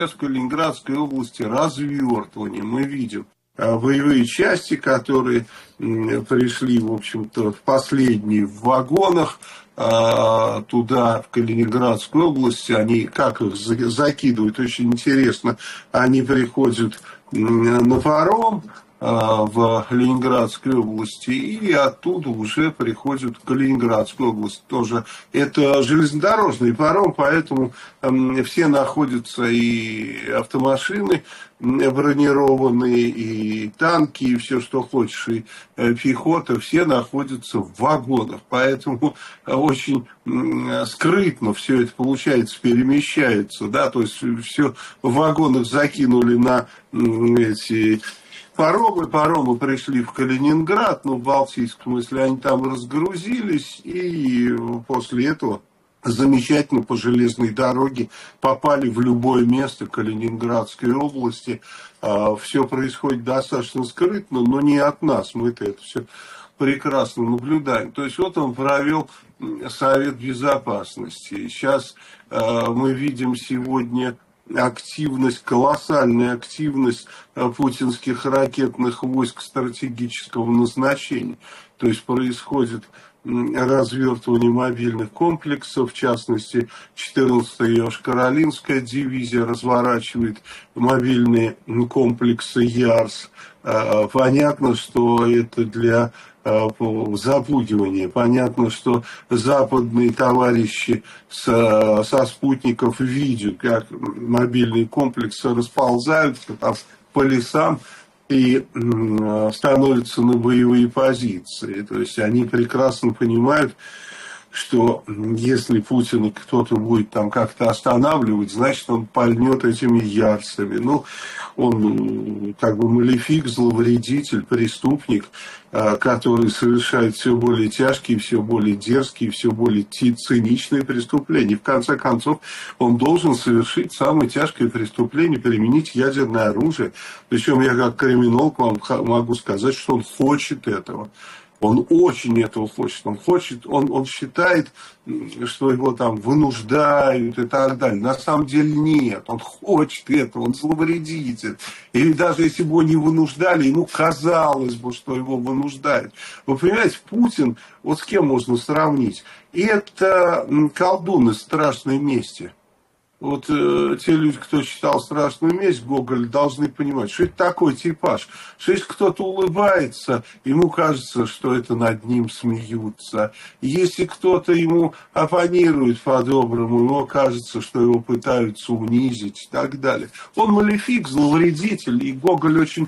в Калининградской области развертывание. Мы видим боевые части, которые пришли, в общем-то, в последние в вагонах туда, в Калининградскую область. Они как их закидывают, очень интересно. Они приходят на паром в Ленинградской области, и оттуда уже приходят в Калининградскую область. Тоже это железнодорожный паром, поэтому все находятся, и автомашины бронированные, и танки, и все, что хочешь, и пехота, все находятся в вагонах. Поэтому очень скрытно все это получается, перемещается, да, то есть все в вагонах закинули на эти паромы пришли в Калининград, в Балтийском, если они там разгрузились, и после этого замечательно по железной дороге попали в любое место Калининградской области. Все происходит достаточно скрытно, но не от нас, мы-то это все прекрасно наблюдаем. То есть вот он провел Совет Безопасности. Сейчас мы видим сегодня активность, колоссальная активность путинских ракетных войск стратегического назначения. То есть происходит развертывание мобильных комплексов, в частности, 14-я Йошкар-Олинская дивизия разворачивает мобильные комплексы ЯРС. Понятно, что это для запугивания. Понятно, что западные товарищи со спутников видят, как мобильные комплексы расползаются там по лесам и становятся на боевые позиции. То есть они прекрасно понимают, что если Путин кто-то будет там как-то останавливать, значит, он пальнет этими ярцами. Он как бы малефик, зловредитель, преступник, который совершает все более тяжкие, все более дерзкие, все более циничные преступления. В конце концов, он должен совершить самое тяжкое преступление, применить ядерное оружие. Причем я как криминолог вам могу сказать, что он хочет этого. Он очень этого хочет. Он считает, что его там вынуждают и так далее. На самом деле нет. Он хочет этого, он зловредитель. Или даже если бы его не вынуждали, ему казалось бы, что его вынуждают. Вы понимаете, Путин, вот с кем можно сравнить? Это колдун из «Страшной мести». Вот те люди, кто читал «Страшную месть» Гоголя, должны понимать, что это такой типаж. Что если кто-то улыбается, ему кажется, что это над ним смеются. Если кто-то ему оппонирует по-доброму, ему кажется, что его пытаются унизить и так далее. Он малефик, зловредитель, и Гоголь очень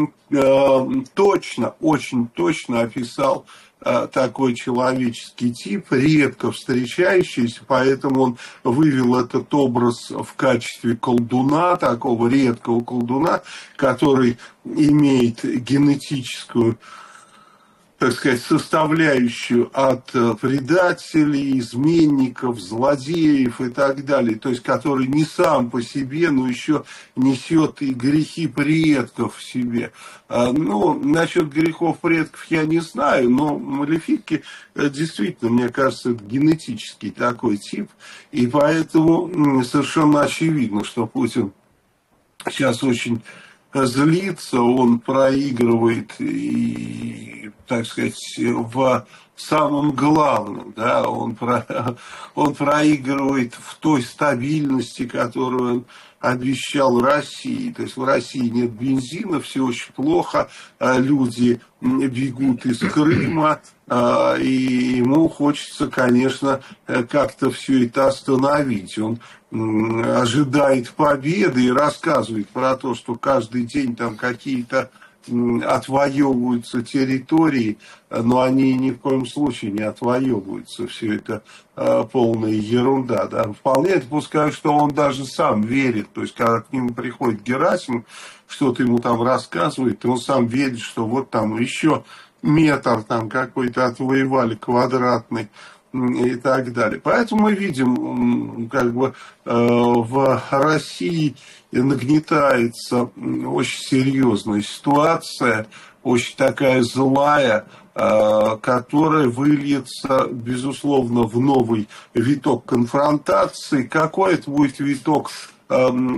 точно описал такой человеческий тип, редко встречающийся, поэтому он вывел этот образ в качестве колдуна, такого редкого колдуна, который имеет генетическую, так сказать, составляющую от предателей, изменников, злодеев и так далее. То есть, который не сам по себе, но еще несет и грехи предков в себе. Насчет грехов предков я не знаю, но малефики действительно, мне кажется, это генетический такой тип. И поэтому совершенно очевидно, что Путин сейчас очень злится, он проигрывает и, так сказать, в самом главном, да, он проигрывает в той стабильности, которую он обещал России. То есть в России нет бензина, все очень плохо, люди бегут из Крыма, и ему хочется, конечно, как-то все это остановить. Он ожидает победы и рассказывает про то, что каждый день там какие-то отвоевываются территории, но они ни в коем случае не отвоевываются. Все это полная ерунда. Да. Вполне допускаю, что он даже сам верит. То есть, когда к нему приходит Герасимов, что-то ему там рассказывает, он сам верит, что вот там еще метр там какой-то отвоевали квадратный и так далее. Поэтому мы видим, как бы в России нагнетается очень серьезная ситуация, очень такая злая, которая выльется, безусловно, в новый виток конфронтации. Какой это будет виток,